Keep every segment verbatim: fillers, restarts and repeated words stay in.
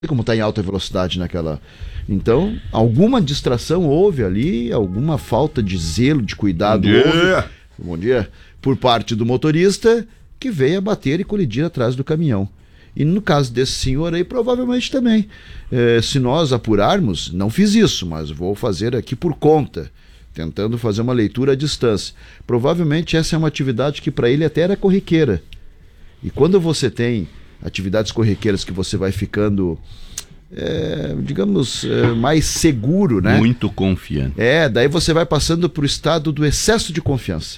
como está em alta velocidade naquela... Então, alguma distração houve ali, alguma falta de zelo, de cuidado Bom dia. houve. Bom dia. Por parte do motorista, que veio a bater e colidir atrás do caminhão. E no caso desse senhor aí, provavelmente também. É, se nós apurarmos, não fiz isso, mas vou fazer aqui por conta, tentando fazer uma leitura à distância. Provavelmente essa é uma atividade que para ele até era corriqueira. E quando você tem atividades corriqueiras que você vai ficando, é, digamos, é, mais seguro, né? Muito confiante. É, daí você vai passando para o estado do excesso de confiança,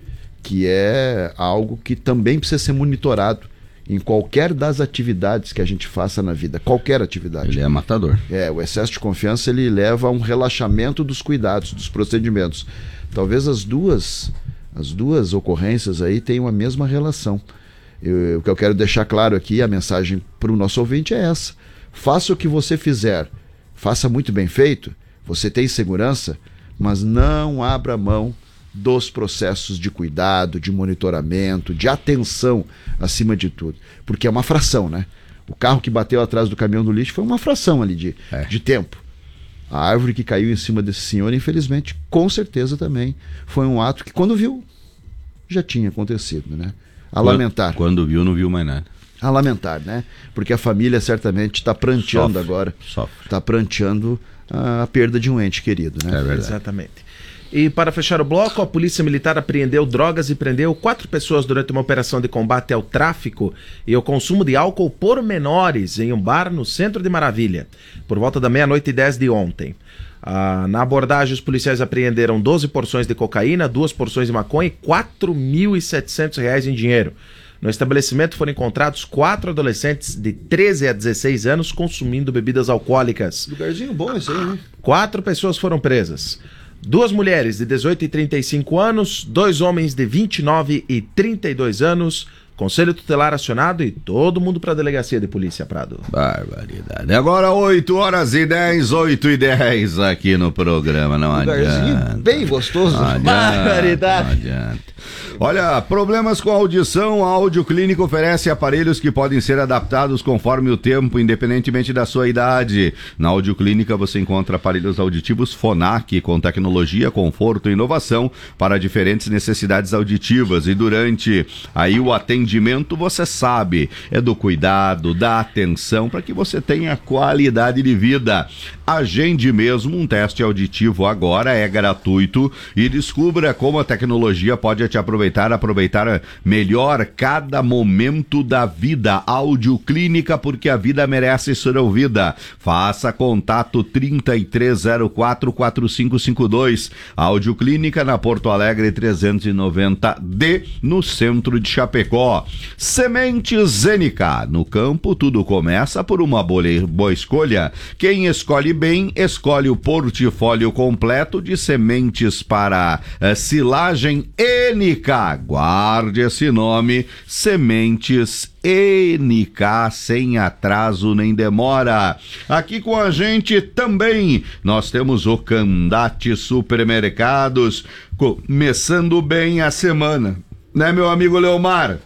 que é algo que também precisa ser monitorado em qualquer das atividades que a gente faça na vida, qualquer atividade. Ele é matador. É, o excesso de confiança ele leva a um relaxamento dos cuidados, dos procedimentos. Talvez as duas, as duas ocorrências aí tenham a mesma relação. Eu, o que eu quero deixar claro aqui, a mensagem para o nosso ouvinte é essa: faça o que você fizer, faça muito bem feito, você tem segurança, mas não abra mão dos processos de cuidado, de monitoramento, de atenção acima de tudo, porque é uma fração, né? O carro que bateu atrás do caminhão do lixo foi uma fração ali de, é. de tempo. A árvore que caiu em cima desse senhor, infelizmente, com certeza também foi um ato que, quando viu, já tinha acontecido, né? A quando, lamentar. Quando viu, não viu mais nada. A lamentar, né? Porque a família certamente está pranteando Sofre, agora. Sofre. Está pranteando a, a perda de um ente querido, né? É verdade. Exatamente. E para fechar o bloco, a Polícia Militar apreendeu drogas e prendeu quatro pessoas durante uma operação de combate ao tráfico e ao consumo de álcool por menores em um bar no centro de Maravilha, por volta da meia-noite e dez de ontem. Ah, na abordagem, os policiais apreenderam doze porções de cocaína, duas porções de maconha e quatro mil e setecentos reais em dinheiro. No estabelecimento foram encontrados quatro adolescentes de treze a dezesseis anos consumindo bebidas alcoólicas. Lugarzinho bom esse aí, né? Quatro pessoas foram presas. Duas mulheres de dezoito e trinta e cinco anos, dois homens de vinte e nove e trinta e dois anos, conselho tutelar acionado e todo mundo para a delegacia de polícia, Prado. Barbaridade. Agora oito horas e dez, oito e dez aqui no programa, não adianta. Bem gostoso. Não adianta, Barbaridade. não adianta. Olha, problemas com audição, a Áudio Clínica oferece aparelhos que podem ser adaptados conforme o tempo, independentemente da sua idade. Na Áudio Clínica você encontra aparelhos auditivos Phonak com tecnologia, conforto e inovação para diferentes necessidades auditivas. E durante aí o atendimento, você sabe, é do cuidado, da atenção para que você tenha qualidade de vida. Agende mesmo um teste auditivo agora, é gratuito, e descubra como a tecnologia pode te aproveitar, aproveitar melhor cada momento da vida. Áudio Clínica, porque a vida merece ser ouvida. Faça contato trinta e três zero quatro, quatro cinco cinco dois. Áudio Clínica na Porto Alegre trezentos e noventa D, no centro de Chapecó. Sementes N K. No campo, tudo começa por uma boa escolha. Quem escolhe bem, escolhe o portfólio completo de sementes para uh, silagem N K. Guarde esse nome, Sementes N K, sem atraso nem demora. Aqui com a gente também nós temos o Candate Supermercados, começando bem a semana, né, meu amigo Leomar?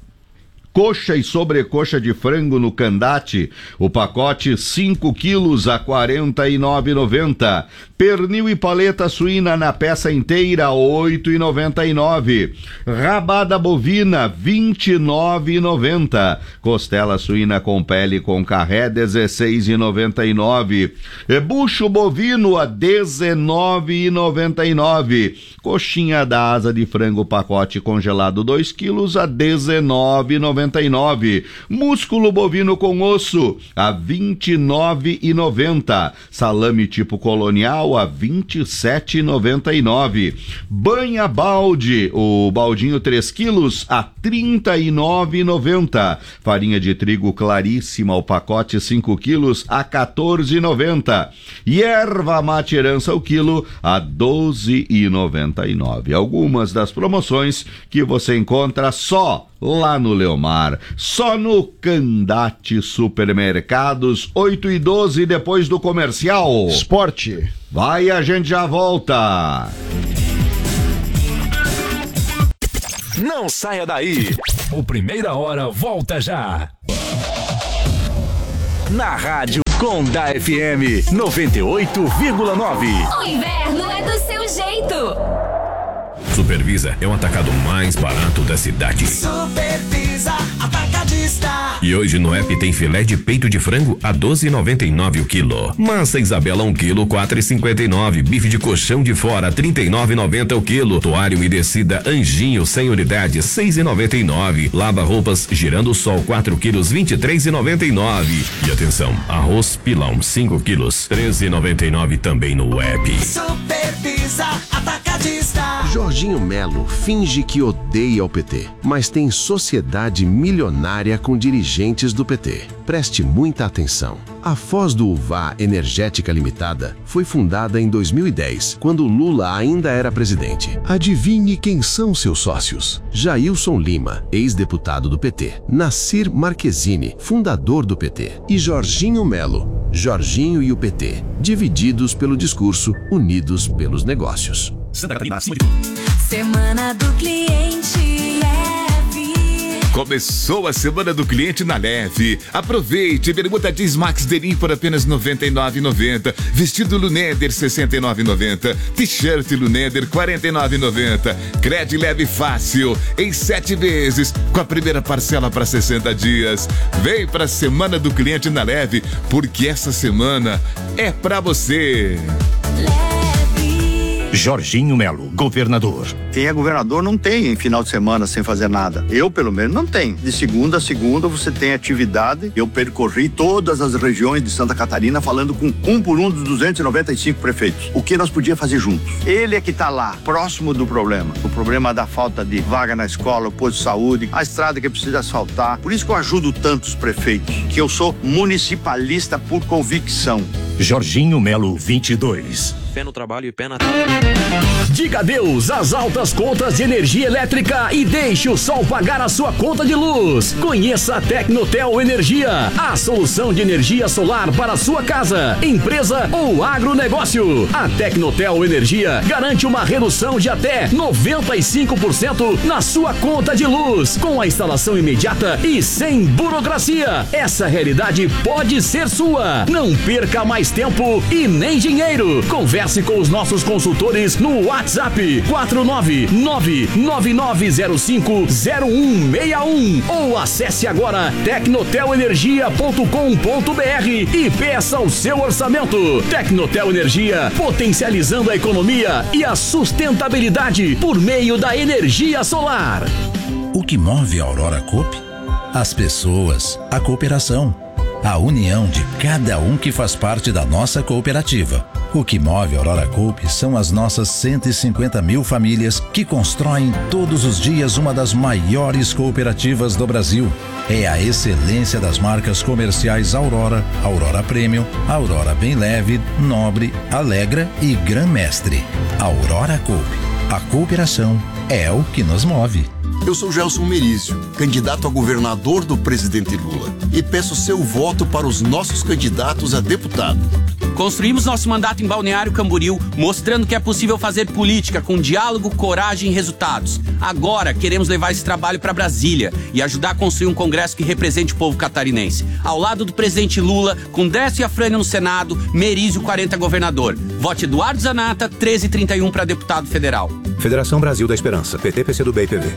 Coxa e sobrecoxa de frango no Candate, o pacote cinco quilos a quarenta e nove reais e noventa centavos. Pernil e paleta suína na peça inteira, oito reais e noventa e nove centavos. Rabada bovina, vinte e nove reais e noventa centavos. Costela suína com pele com carré, dezesseis reais e noventa e nove centavos. Bucho bovino a dezenove reais e noventa e nove centavos. Coxinha da asa de frango pacote congelado dois quilos a dezenove reais e noventa e nove centavos. Músculo bovino com osso a vinte e nove reais e noventa centavos. Salame tipo colonial a vinte e sete reais e noventa e nove centavos. Banha balde, o baldinho três quilos a trinta e nove reais e noventa centavos. Farinha de trigo claríssima, o pacote cinco quilos a quatorze reais e noventa centavos. E erva mate herança o quilo a doze reais e noventa e nove centavos. Algumas das promoções que você encontra só lá no Leomar, só no Candate Supermercados. Oito e doze depois do comercial. Esporte. Vai, a gente já volta. Não saia daí. O Primeira Hora volta já. na rádio Conda F M noventa e oito vírgula nove. O inverno é do seu jeito. Supervisa é o atacado mais barato da cidade. Supervisa Atacadista. E hoje no app tem filé de peito de frango a doze reais e noventa e nove centavos o quilo. Massa Isabela um quilo, quatro reais e cinquenta e nove centavos. Bife de colchão de fora, trinta e nove reais e noventa centavos o quilo. Toalha umedecida Anjinho cem unidades, seis reais e noventa e nove centavos. Lava roupas Girando o Sol quatro quilos, vinte e três reais e noventa e nove centavos. E atenção, arroz pilão cinco quilos, treze reais e noventa e nove centavos também no app. Supervisa Atacadista. Jorginho Melo finge que odeia o P T, mas tem sociedade milionária com dirigentes do P T. Preste muita atenção. A Foz do Uvá Energética Limitada foi fundada em dois mil e dez, quando Lula ainda era presidente. Adivinhe quem são seus sócios? Jailson Lima, ex-deputado do P T. Nassir Marquezine, fundador do P T. E Jorginho Melo, Jorginho e o P T, divididos pelo discurso, unidos pelos negócios. Santa Catarina, acima de... Semana do Cliente Leve. Começou a Semana do Cliente na Leve. Aproveite, bermuda jeans Max Denim por apenas noventa e nove reais e noventa centavos. Vestido Luneder sessenta e nove reais e noventa centavos. T-shirt Luneder quarenta e nove reais e noventa centavos. Crédito Leve Fácil em sete vezes com a primeira parcela para sessenta dias. Vem pra Semana do Cliente na Leve, porque essa semana é pra você. Jorginho Melo, governador. Quem é governador não tem final de semana sem fazer nada. Eu, pelo menos, não tenho. De segunda a segunda você tem atividade. Eu percorri todas as regiões de Santa Catarina falando com um por um dos duzentos e noventa e cinco prefeitos. O que nós podíamos fazer juntos? Ele é que está lá, próximo do problema. O problema da falta de vaga na escola, o posto de saúde, a estrada que precisa asfaltar. Por isso que eu ajudo tantos prefeitos, que eu sou municipalista por convicção. Jorginho Melo, vinte e dois. Fé no trabalho e pé na... Diga adeus às altas contas de energia elétrica e deixe o sol pagar a sua conta de luz. Conheça a Tecnotel Energia, a solução de energia solar para a sua casa, empresa ou agronegócio. A Tecnotel Energia garante uma redução de até noventa e cinco por cento na sua conta de luz, com a instalação imediata e sem burocracia. Essa realidade pode ser sua. Não perca mais tempo e nem dinheiro. Converse com os nossos consultores no WhatsApp quatro nove nove nove nove zero cinco zero um seis um ou acesse agora tecnotel energia ponto com ponto br e peça o seu orçamento. Tecnotel Energia, potencializando a economia e a sustentabilidade por meio da energia solar. O que move a Aurora Coop? As pessoas, a cooperação, a união de cada um que faz parte da nossa cooperativa. O que move a Aurora Coop são as nossas cento e cinquenta mil famílias que constroem todos os dias uma das maiores cooperativas do Brasil. É a excelência das marcas comerciais Aurora, Aurora Premium, Aurora Bem Leve, Nobre, Alegra e Gran Mestre. Aurora Coop. A cooperação é o que nos move. Eu sou Gelson Merizio, candidato a governador do presidente Lula, e peço seu voto para os nossos candidatos a deputado. Construímos nosso mandato em Balneário Camboriú, mostrando que é possível fazer política com diálogo, coragem e resultados. Agora queremos levar esse trabalho para Brasília e ajudar a construir um congresso que represente o povo catarinense. Ao lado do presidente Lula, com Décio e Afrânio no Senado, Merizio quarenta governador. Vote Eduardo Zanata, treze e trinta e um para deputado federal. Federação Brasil da Esperança, P T, P C do B e P V.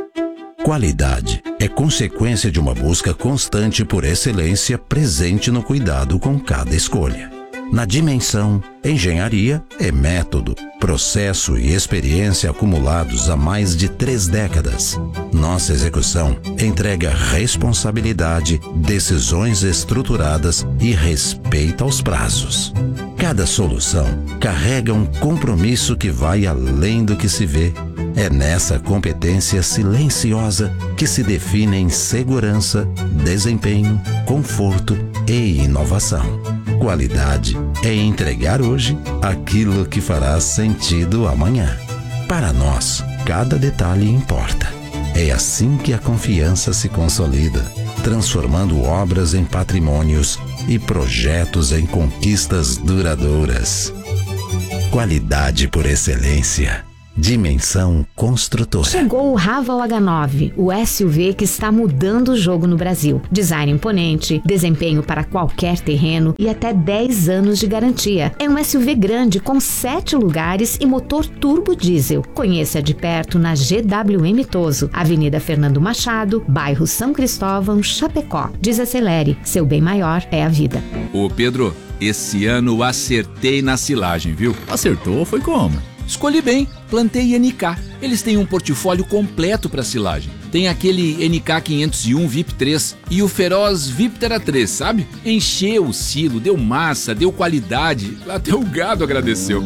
Qualidade é consequência de uma busca constante por excelência presente no cuidado com cada escolha. Na dimensão, engenharia é método, processo e experiência acumulados há mais de três décadas. Nossa execução entrega responsabilidade, decisões estruturadas e respeito aos prazos. Cada solução carrega um compromisso que vai além do que se vê. É nessa competência silenciosa que se definem segurança, desempenho, conforto e inovação. Qualidade é entregar hoje aquilo que fará sentido amanhã. Para nós, cada detalhe importa. É assim que a confiança se consolida, transformando obras em patrimônios e projetos em conquistas duradouras. Qualidade por excelência. Dimensão Construtora. Chegou o Raval H nove, o S U V que está mudando o jogo no Brasil. Design imponente, desempenho para qualquer terreno e até dez anos de garantia. É um S U V grande com sete lugares e motor turbo diesel. Conheça de perto na G W M Toso, Avenida Fernando Machado, bairro São Cristóvão, Chapecó. Desacelere, seu bem maior é a vida. Ô Pedro, esse ano acertei na silagem, viu? Acertou? Foi como? Escolhi bem, plantei N K. Eles têm um portfólio completo para silagem. Tem aquele N K quinhentos e um V I P três e o Feroz Viptera três, sabe? Encheu o silo, deu massa, deu qualidade, até o gado agradeceu.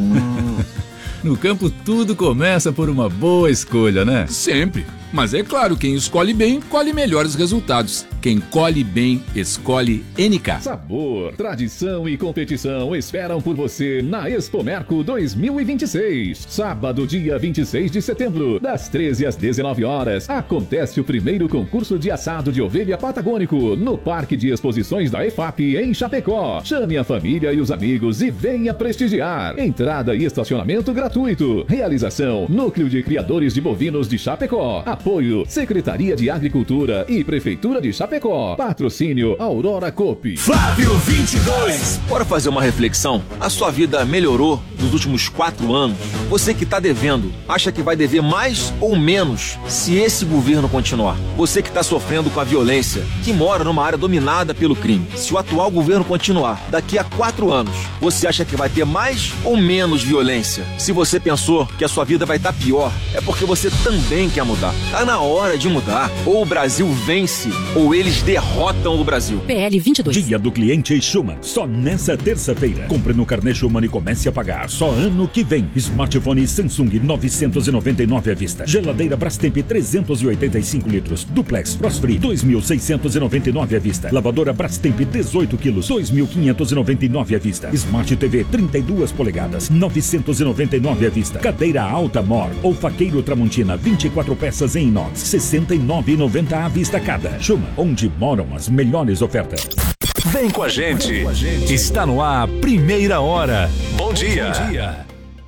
No campo tudo começa por uma boa escolha, né? Sempre. Mas é claro, quem escolhe bem, colhe melhores resultados. Quem colhe bem, escolhe N K. Sabor, tradição e competição esperam por você na Expomerco dois mil e vinte e seis. Sábado, dia vinte e seis de setembro, das treze às dezenove horas, acontece o primeiro concurso de assado de ovelha patagônico no Parque de Exposições da E F A P em Chapecó. Chame a família e os amigos e venha prestigiar. Entrada e estacionamento gratuito. Realização: Núcleo de Criadores de Bovinos de Chapecó. Apoio: Secretaria de Agricultura e Prefeitura de Chapecó. Patrocínio: Aurora Coop. Flávio vinte e dois. Bora fazer uma reflexão? A sua vida melhorou nos últimos quatro anos? Você que está devendo, acha que vai dever mais ou menos se esse governo continuar? Você que está sofrendo com a violência, que mora numa área dominada pelo crime, se o atual governo continuar, daqui a quatro anos, você acha que vai ter mais ou menos violência? Se você pensou que a sua vida vai estar pior, é porque você também quer mudar. Tá na hora de mudar. Ou o Brasil vence, ou eles derrotam o Brasil. P L vinte e dois. Dia do cliente Schumann. Só nessa terça-feira. Compre no Carnê Schumann e comece a pagar. Só ano que vem. Smartphone Samsung novecentos e noventa e nove à vista. Geladeira Brastemp trezentos e oitenta e cinco litros. Duplex Frost Free dois mil seiscentos e noventa e nove à vista. Lavadora Brastemp dezoito quilos. dois mil quinhentos e noventa e nove à vista. Smart T V trinta e duas polegadas. novecentos e noventa e nove à vista. Cadeira alta Mor ou faqueiro Tramontina vinte e quatro peças em inox, sessenta e nove reais e noventa centavos à vista cada. Schumann, onde moram as melhores ofertas. Vem com a gente. Está no ar, Primeira Hora. Bom dia. Bom dia.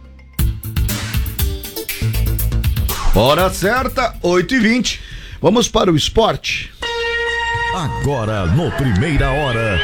Hora certa, oito e vinte. Vamos para o esporte. Agora no Primeira Hora,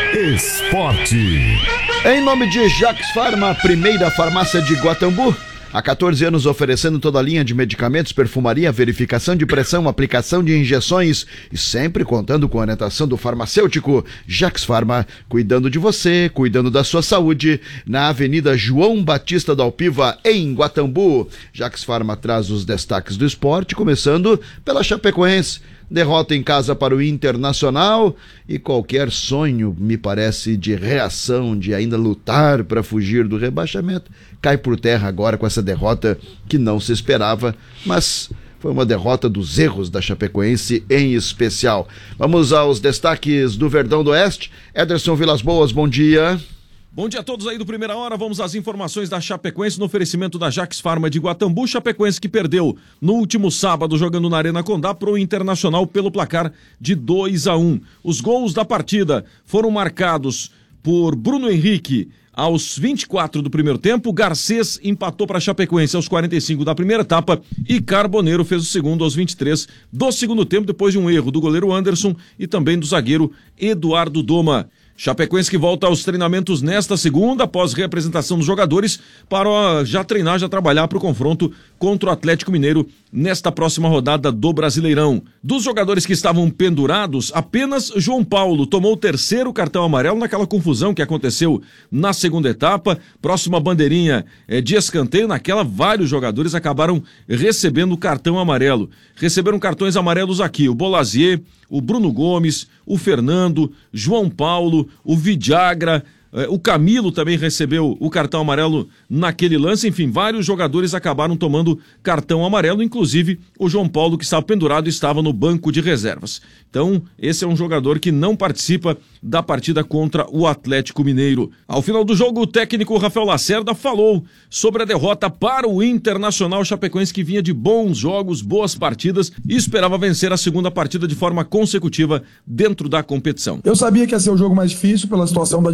esporte. Em nome de Jax Farma, primeira farmácia de Guatambu. Há quatorze anos oferecendo toda a linha de medicamentos, perfumaria, verificação de pressão, aplicação de injeções e sempre contando com a orientação do farmacêutico. Jax Farma, cuidando de você, cuidando da sua saúde, na Avenida João Batista da Alpiva, em Guatambu. Jax Farma traz os destaques do esporte, começando pela Chapecoense. Derrota em casa para o Internacional e qualquer sonho, me parece, de reação, de ainda lutar para fugir do rebaixamento, cai por terra agora com essa derrota que não se esperava, mas foi uma derrota dos erros da Chapecoense em especial. Vamos aos destaques do Verdão do Oeste. Ederson Vilas Boas, bom dia. Bom dia a todos aí do Primeira Hora, vamos às informações da Chapecoense no oferecimento da Jax Farma de Guatambu. Chapecoense que perdeu no último sábado jogando na Arena Condá pro Internacional pelo placar de dois a um. Os gols da partida foram marcados por Bruno Henrique aos vinte e quatro do primeiro tempo, Garcês empatou para a Chapecoense aos quarenta e cinco da primeira etapa e Carboneiro fez o segundo aos vinte e três do segundo tempo, depois de um erro do goleiro Anderson e também do zagueiro Eduardo Doma. Chapecoense que volta aos treinamentos nesta segunda, após reapresentação dos jogadores, para já treinar, já trabalhar para o confronto contra o Atlético Mineiro nesta próxima rodada do Brasileirão. Dos jogadores que estavam pendurados, apenas João Paulo tomou o terceiro cartão amarelo naquela confusão que aconteceu na segunda etapa. Próxima bandeirinha é, de escanteio, naquela vários jogadores acabaram recebendo o cartão amarelo. Receberam cartões amarelos aqui, o Bolazier, o Bruno Gomes, o Fernando, João Paulo, o Vidagra, eh, o Camilo também recebeu o cartão amarelo naquele lance. Enfim, vários jogadores acabaram tomando cartão amarelo, inclusive o João Paulo, que estava pendurado, estava no banco de reservas. Então, esse é um jogador que não participa da partida contra o Atlético Mineiro. Ao final do jogo, o técnico Rafael Lacerda falou sobre a derrota para o Internacional Chapecoense, que vinha de bons jogos, boas partidas e esperava vencer a segunda partida de forma consecutiva dentro da competição. Eu sabia que ia ser o jogo mais difícil pela situação do adversário,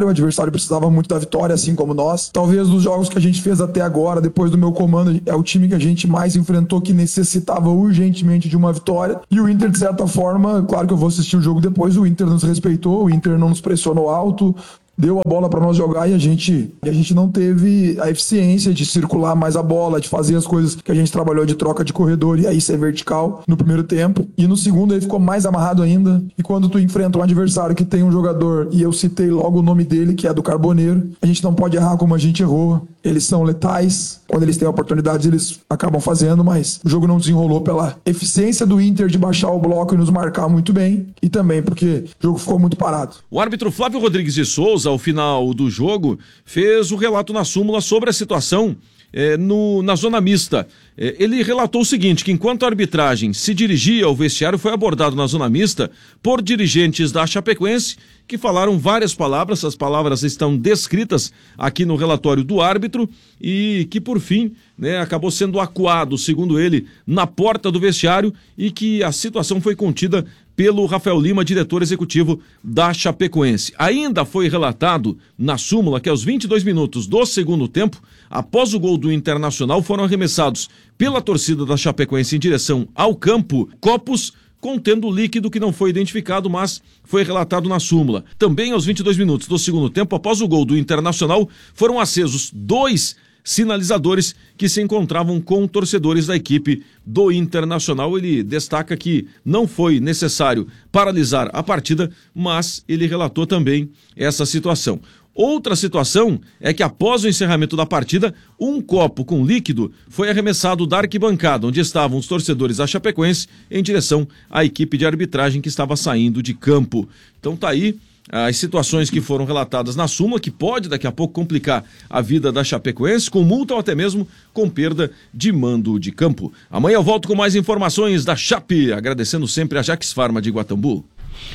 adversário, o adversário precisava muito da vitória, assim como nós. Talvez dos jogos que a gente fez até agora, depois do meu comando, é o time que a gente mais enfrentou, que necessitava urgentemente de uma vitória. E o Inter, de certa forma, claro que eu vou assistir o jogo depois, o Inter nos respeitou, o Inter não nos pressionou alto, deu a bola para nós jogar e a gente, e a gente não teve a eficiência de circular mais a bola, de fazer as coisas que a gente trabalhou de troca de corredor e aí ser vertical no primeiro tempo. E no segundo aí ficou mais amarrado ainda. E quando tu enfrenta um adversário que tem um jogador, e eu citei logo o nome dele, que é do Carboneiro, a gente não pode errar como a gente errou. Eles são letais, quando eles têm oportunidades eles acabam fazendo, mas o jogo não desenrolou pela eficiência do Inter de baixar o bloco e nos marcar muito bem, e também porque o jogo ficou muito parado. O árbitro Flávio Rodrigues de Souza, ao final do jogo, fez o relato na súmula sobre a situação é, no, na zona mista. É, ele relatou o seguinte, que enquanto a arbitragem se dirigia ao vestiário, foi abordado na zona mista por dirigentes da Chapecoense, que falaram várias palavras, essas palavras estão descritas aqui no relatório do árbitro, e que por fim, né, acabou sendo acuado, segundo ele, na porta do vestiário, e que a situação foi contida pelo Rafael Lima, diretor executivo da Chapecoense. Ainda foi relatado na súmula que aos vinte e dois minutos do segundo tempo, após o gol do Internacional, foram arremessados pela torcida da Chapecoense em direção ao campo copos contendo líquido que não foi identificado, mas foi relatado na súmula. Também aos vinte e dois minutos do segundo tempo, após o gol do Internacional, foram acesos dois sinalizadores que se encontravam com torcedores da equipe do Internacional. Ele destaca que não foi necessário paralisar a partida, mas ele relatou também essa situação. Outra situação é que após o encerramento da partida, um copo com líquido foi arremessado da arquibancada, onde estavam os torcedores da Chapecoense, em direção à equipe de arbitragem que estava saindo de campo. Então tá aí as situações que foram relatadas na súmula, que pode daqui a pouco complicar a vida da Chapecoense, com multa ou até mesmo com perda de mando de campo. Amanhã eu volto com mais informações da Chape, agradecendo sempre a Jax Pharma de Guatambu.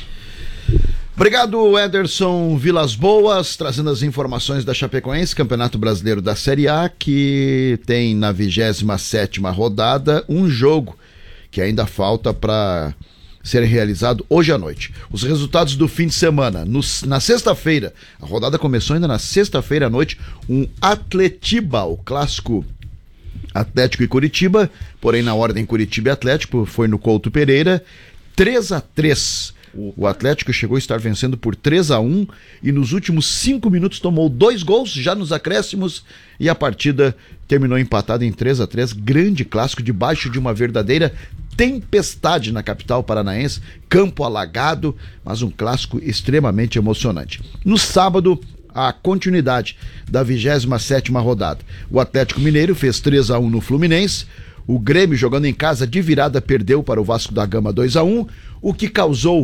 Obrigado, Ederson Vilas Boas, trazendo as informações da Chapecoense, Campeonato Brasileiro da Série A, que tem na vigésima sétima rodada um jogo que ainda falta para ser realizado hoje à noite. Os resultados do fim de semana. No, na sexta-feira, a rodada começou ainda na sexta-feira à noite, um Atletiba, o clássico Atlético e Curitiba, porém na ordem Curitiba e Atlético, foi no Couto Pereira, três a três. O Atlético chegou a estar vencendo por três a um e nos últimos cinco minutos tomou dois gols, já nos acréscimos, e a partida terminou empatada em três a três. Grande clássico debaixo de uma verdadeira tempestade na capital paranaense, campo alagado, mas um clássico extremamente emocionante. No sábado, a continuidade da vigésima sétima rodada. O Atlético Mineiro fez três a um no Fluminense. O Grêmio, jogando em casa de virada, perdeu para o Vasco da Gama dois a um, o que causou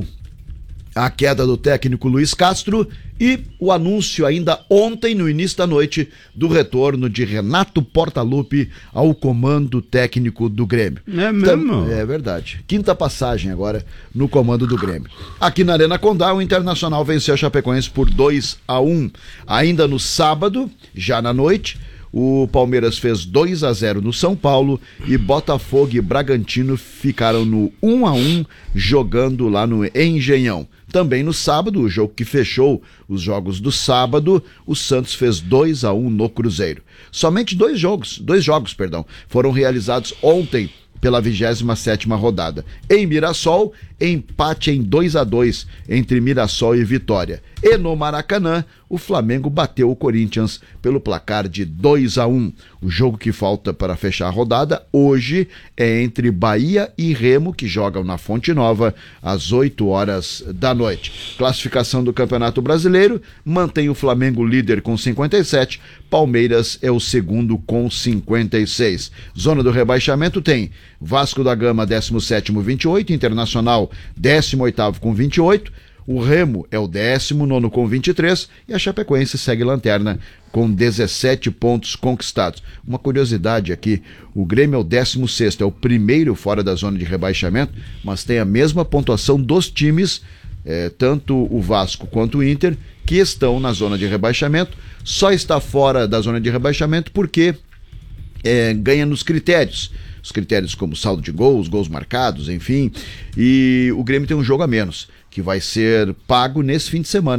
a queda do técnico Luiz Castro e o anúncio ainda ontem, no início da noite, do retorno de Renato Portaluppi ao comando técnico do Grêmio. É mesmo? É verdade. Quinta passagem agora no comando do Grêmio. Aqui na Arena Condá, o Internacional venceu a Chapecoense por dois a um. Ainda no sábado, já na noite, o Palmeiras fez dois a zero no São Paulo e Botafogo e Bragantino ficaram no um a um, jogando lá no Engenhão. Também no sábado, o jogo que fechou os jogos do sábado, o Santos fez dois a um no Cruzeiro. Somente dois jogos, dois jogos, perdão, foram realizados ontem pela vigésima sétima rodada. Em Mirassol, empate em dois a dois entre Mirassol e Vitória. E no Maracanã, o Flamengo bateu o Corinthians pelo placar de dois a um. O jogo que falta para fechar a rodada hoje é entre Bahia e Remo, que jogam na Fonte Nova às oito horas da noite. Classificação do Campeonato Brasileiro mantém o Flamengo líder com cinquenta e sete, Palmeiras é o segundo com cinquenta e seis. Zona do rebaixamento tem Vasco da Gama décimo sétimo, vinte e oito, Internacional décimo oitavo com vinte e oito, o Remo é o décimo nono com vinte e três e a Chapecoense segue lanterna com dezessete pontos conquistados. Uma curiosidade aqui, o Grêmio é o décimo sexto, é o primeiro fora da zona de rebaixamento, mas tem a mesma pontuação dos times, eh, tanto o Vasco quanto o Inter, que estão na zona de rebaixamento. Só está fora da zona de rebaixamento porque eh, ganha nos critérios. Os critérios como saldo de gols, gols marcados, enfim, e o Grêmio tem um jogo a menos, que vai ser pago nesse fim de semana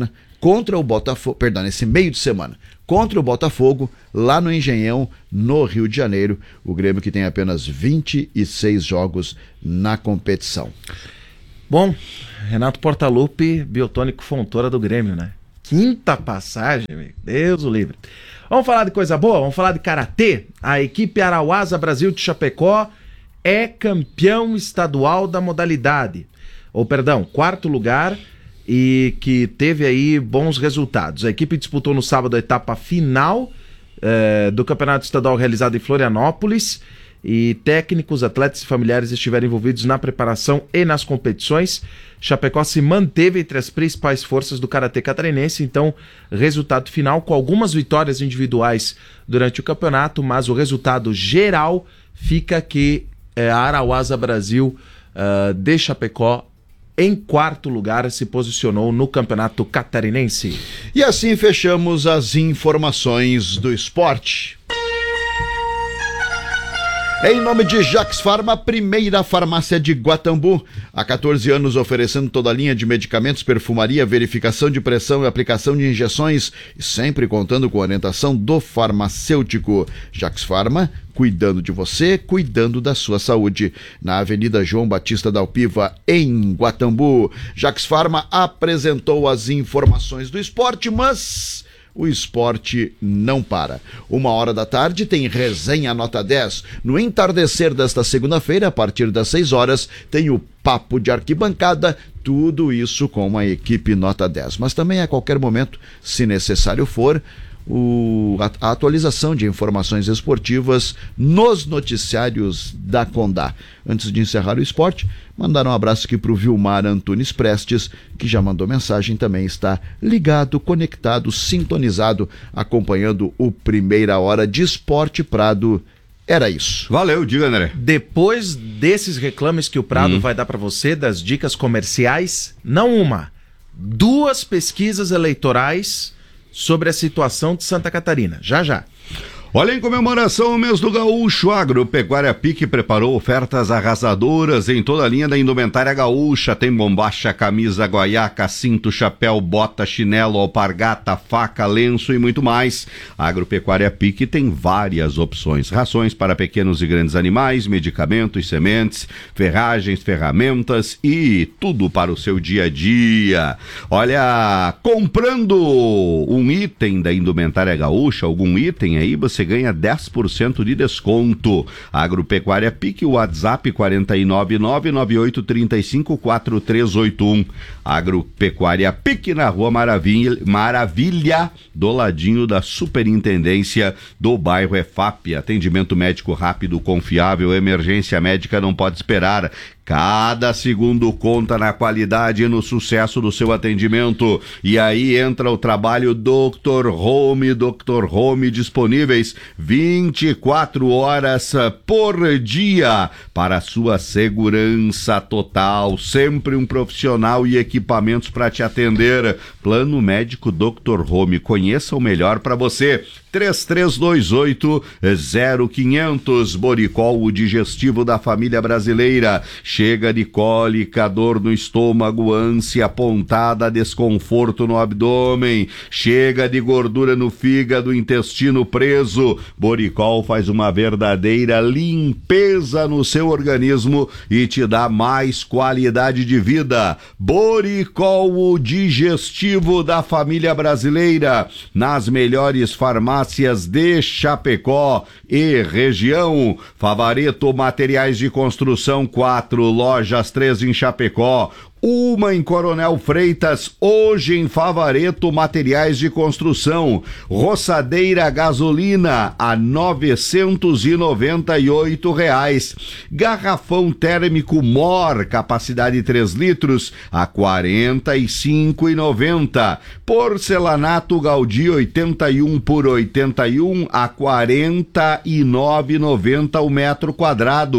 contra o Botafogo, perdão, nesse meio de semana, contra o Botafogo, lá no Engenhão, no Rio de Janeiro, o Grêmio que tem apenas vinte e seis jogos na competição. Bom, Renato Portaluppi, biotônico Fontoura do Grêmio, né? Quinta passagem, meu Deus o livre. Vamos falar de coisa boa? Vamos falar de karatê? A equipe Arauasa Brasil de Chapecó é campeão estadual da modalidade. Ou, perdão, quarto lugar e que teve aí bons resultados. A equipe disputou no sábado a etapa final eh, do campeonato estadual realizado em Florianópolis e técnicos, atletas e familiares estiveram envolvidos na preparação e nas competições. Chapecó se manteve entre as principais forças do karatê catarinense, então resultado final com algumas vitórias individuais durante o campeonato, mas o resultado geral fica que eh, a Arauasa Brasil uh, de Chapecó em quarto lugar se posicionou no campeonato catarinense. E assim fechamos as informações do esporte. Em nome de Jax Farma, a primeira farmácia de Guatambu. Há quatorze anos oferecendo toda a linha de medicamentos, perfumaria, verificação de pressão e aplicação de injeções. E sempre contando com a orientação do farmacêutico. Jax Farma, cuidando de você, cuidando da sua saúde. Na Avenida João Batista da Alpiva, em Guatambu. Jax Farma apresentou as informações do esporte, mas o esporte não para. Uma hora da tarde tem Resenha Nota dez. No entardecer desta segunda-feira, a partir das seis horas, tem o Papo de Arquibancada, tudo isso com a equipe Nota dez. Mas também a qualquer momento, se necessário for, O, a, a atualização de informações esportivas nos noticiários da Condá. Antes de encerrar o esporte, mandar um abraço aqui para o Vilmar Antunes Prestes, que já mandou mensagem, também está ligado, conectado, sintonizado, acompanhando o Primeira Hora de Esporte Prado. Era isso. Valeu, diga, André. Depois desses reclames que o Prado hum. vai dar para você, das dicas comerciais, não uma, duas pesquisas eleitorais sobre a situação de Santa Catarina. Já, já. Olha, em comemoração ao mês do gaúcho, a Agropecuária Pique preparou ofertas arrasadoras em toda a linha da indumentária gaúcha. Tem bombacha, camisa, guaiaca, cinto, chapéu, bota, chinelo, alpargata, faca, lenço e muito mais. A Agropecuária Pique tem várias opções. Rações para pequenos e grandes animais, medicamentos, sementes, ferragens, ferramentas e tudo para o seu dia a dia. Olha, comprando um item da indumentária gaúcha, algum item aí, você ganha dez por cento de desconto. Agropecuária Pique, WhatsApp quatro nove nove, nove oito três cinco, quatro três oito um. Agropecuária Pique na Rua Maravilha, Maravilha, do ladinho da Superintendência do bairro E F A P. Atendimento médico rápido, confiável, emergência médica não pode esperar. Cada segundo conta na qualidade e no sucesso do seu atendimento. E aí entra o trabalho doutor Home, doutor Home disponíveis vinte e quatro horas por dia para sua segurança total. Sempre um profissional e equipamentos para te atender. Plano médico doutor Home. Conheça o melhor para você. três três dois oito, zero quinhentos. Boricol, o digestivo da família brasileira. Chega de cólica, dor no estômago, ânsia, pontada, desconforto no abdômen. Chega de gordura no fígado, intestino preso. Boricol faz uma verdadeira limpeza no seu organismo e te dá mais qualidade de vida. Boricol, o digestivo da família brasileira. Nas melhores farmácias de Chapecó e região. Favareto Materiais de Construção, quatro lojas, três em Chapecó, uma em Coronel Freitas, hoje em Favareto Materiais de Construção. Roçadeira gasolina a novecentos e noventa e oito reais. Garrafão térmico Mor, capacidade três litros, a quarenta e cinco reais e noventa centavos. Porcelanato Gaudí oitenta e um por oitenta e um a quarenta e nove reais e noventa centavos o metro quadrado.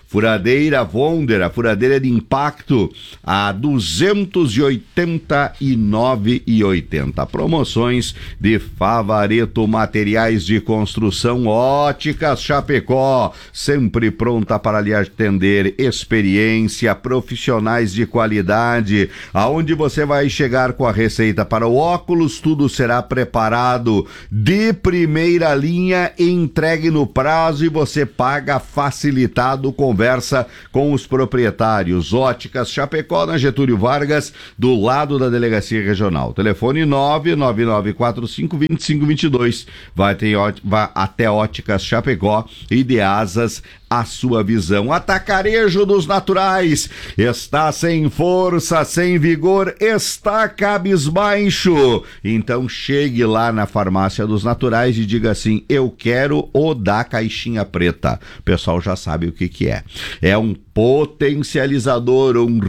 Furadeira Wonder, a furadeira de impacto a duzentos e oitenta e nove reais e oitenta centavos. Promoções de Favareto Materiais de Construção. Óticas Chapecó, sempre pronta para lhe atender. Experiência, profissionais de qualidade. Aonde você vai chegar com a receita para o óculos, tudo será preparado de primeira linha, entregue no prazo e você paga facilitado. Conversa com os proprietários. Óticas Chapecó, na Getúlio Vargas, do lado da Delegacia Regional. Telefone nove nove nove quatro cinco dois cinco dois dois. Vai, ter, vai até Óticas Chapecó e de Asas a sua visão. Atacarejo dos Naturais está sem força, sem vigor, está cabisbaixo. Então chegue lá na Farmácia dos Naturais e diga assim: eu quero o da caixinha preta. O pessoal já sabe o que que é. É um potencializador, um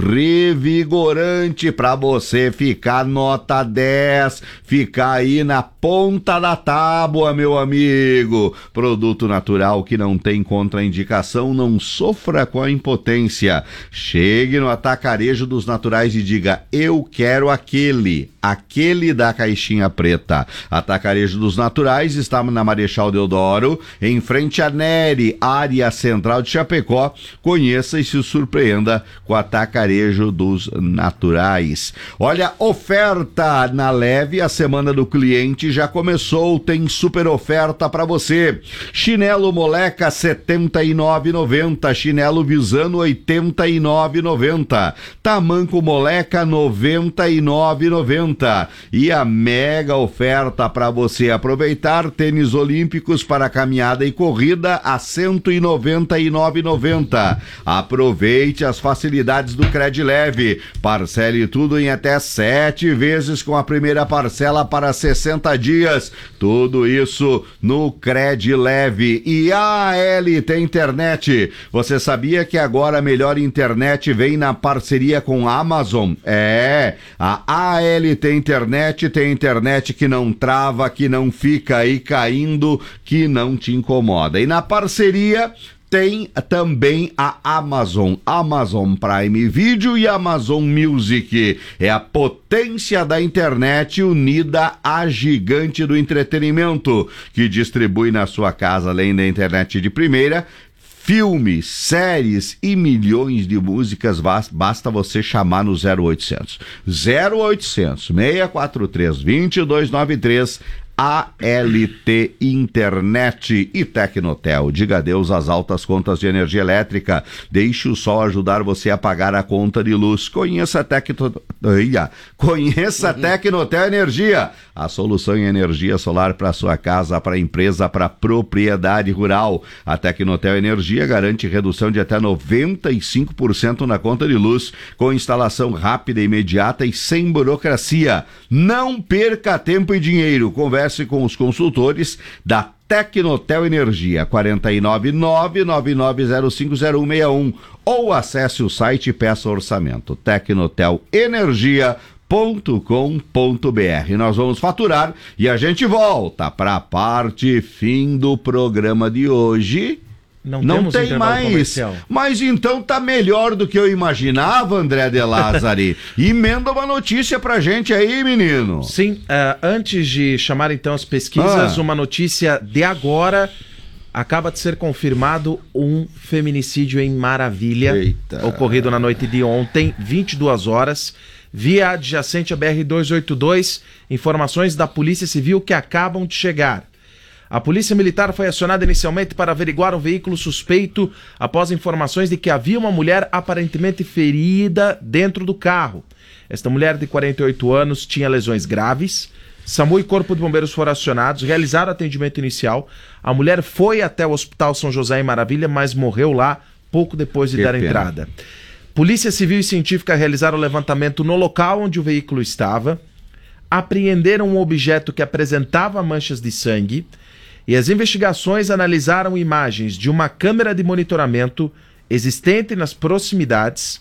revigorante para você ficar nota dez, ficar aí na ponta da tábua, meu amigo. Produto natural que não tem contraindicação, não sofra com a impotência. Chegue no Atacarejo dos Naturais e diga: eu quero aquele, aquele da caixinha preta. Atacarejo dos Naturais está na Marechal Deodoro, em frente à Neri, área central de Chapecó. Conheça e se surpreenda com o Atacarejo dos Naturais. Olha, oferta na Leve, a semana do cliente já começou, tem super oferta para você. Chinelo Moleca setenta e nove reais e noventa centavos, chinelo Visano oitenta e nove reais e noventa centavos, Tamanco Moleca noventa e nove reais e noventa centavos. E a mega oferta para você aproveitar: tênis olímpicos para caminhada e corrida a cento e noventa e nove reais e noventa centavos. Aproveite as facilidades do Credileve. Parcele tudo em até sete vezes com a primeira parcela para sessenta dias. Tudo isso no Credileve. E a L T Internet. Você sabia que agora a melhor internet vem na parceria com a Amazon? É, a A L T Internet tem internet que não trava, que não fica aí caindo, que não te incomoda. E na parceria tem também a Amazon, Amazon Prime Video e Amazon Music. É a potência da internet unida à gigante do entretenimento, que distribui na sua casa, além da internet de primeira, filmes, séries e milhões de músicas. Basta você chamar no zero oitocentos, zero oitocentos, seis quatro três, dois dois nove três. A L T Internet e Tecnotel. Diga adeus às altas contas de energia elétrica. Deixe o sol ajudar você a pagar a conta de luz. Conheça a Tecno... Conheça a Tecnotel Energia, a solução em energia solar para sua casa, para empresa, para propriedade rural. A Tecnotel Energia garante redução de até noventa e cinco por cento na conta de luz, com instalação rápida, imediata e sem burocracia. Não perca tempo e dinheiro. Converse com os consultores da Tecnotel Energia, quatro nove nove, nove nove zero cinco zero um seis um, ou acesse o site e peça orçamento. tecnotel energia ponto com ponto br. Nós vamos faturar e a gente volta para a parte fim do programa de hoje. Não, Não tem mais, comercial. Mas então tá melhor do que eu imaginava, André de Lázari. Emenda uma notícia pra gente aí, menino. Sim, uh, antes de chamar então as pesquisas, ah. uma notícia de agora. Acaba de ser confirmado um feminicídio em Maravilha. Eita. Ocorrido na noite de ontem, vinte e duas horas, via adjacente a B R duzentos e oitenta e dois. Informações da Polícia Civil que acabam de chegar. A Polícia Militar foi acionada inicialmente para averiguar um veículo suspeito após informações de que havia uma mulher aparentemente ferida dentro do carro. Esta mulher de quarenta e oito anos tinha lesões graves. SAMU e Corpo de Bombeiros foram acionados, realizaram atendimento inicial. A mulher foi até o Hospital São José em Maravilha, mas morreu lá pouco depois de que dar pena. entrada. Polícia Civil e Científica realizaram o levantamento no local onde o veículo estava, apreenderam um objeto que apresentava manchas de sangue. E as investigações analisaram imagens de uma câmera de monitoramento existente nas proximidades.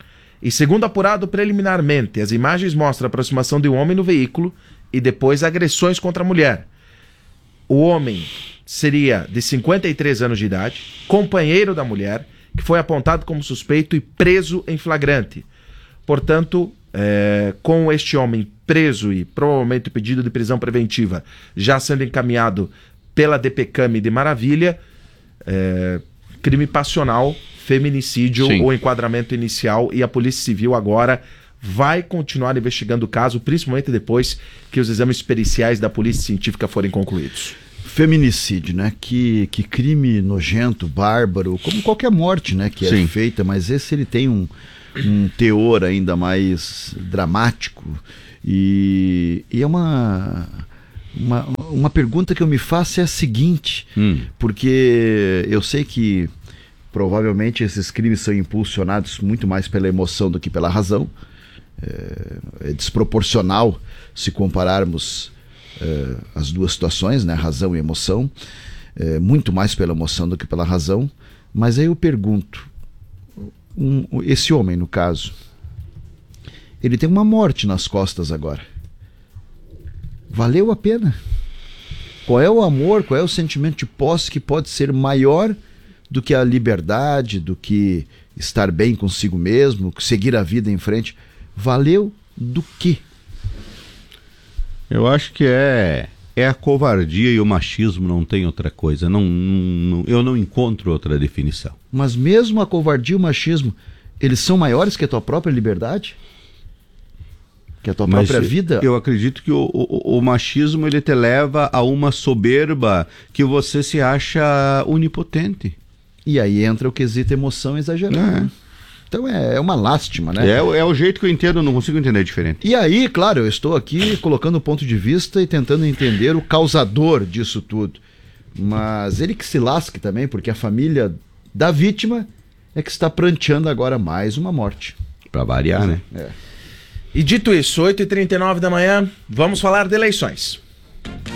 E segundo apurado preliminarmente, as imagens mostram a aproximação de um homem no veículo e depois agressões contra a mulher. O homem seria de cinquenta e três anos de idade, companheiro da mulher, que foi apontado como suspeito e preso em flagrante. Portanto, é, com este homem preso e provavelmente o pedido de prisão preventiva já sendo encaminhado pela DPCAM de Maravilha, é, crime passional, feminicídio Sim. ou enquadramento inicial, e a Polícia Civil agora vai continuar investigando o caso, principalmente depois que os exames periciais da Polícia Científica forem concluídos. Feminicídio, né? Que, que crime nojento, bárbaro, como qualquer morte, né? Que é Sim. feita, mas esse ele tem um, um teor ainda mais dramático e, e é uma, uma, uma pergunta que eu me faço é a seguinte, hum. porque eu sei que provavelmente esses crimes são impulsionados muito mais pela emoção do que pela razão. É, é desproporcional se compararmos é, as duas situações, né, razão e emoção, é, muito mais pela emoção do que pela razão. Mas aí eu pergunto, um, esse homem no caso, ele tem uma morte nas costas agora, valeu a pena? Qual é o amor, qual é o sentimento de posse que pode ser maior do que a liberdade, do que estar bem consigo mesmo, seguir a vida em frente? Valeu do quê? Eu acho que é, é a covardia e o machismo, não tem outra coisa. Não, não, eu não encontro outra definição. Mas mesmo a covardia e o machismo, eles são maiores que a tua própria liberdade? Que a tua Mas própria vida? Eu acredito que o, o, o machismo ele te leva a uma soberba que você se acha onipotente. E aí entra o quesito emoção exagerada. É. Né? Então é, é uma lástima, né? É, é o jeito que eu entendo, não consigo entender diferente. E aí, claro, eu estou aqui colocando o ponto de vista e tentando entender o causador disso tudo. Mas ele que se lasque também, porque a família da vítima é que está pranteando agora mais uma morte. Para variar, né? É. E dito isso, oito e trinta e nove da manhã, vamos falar de eleições.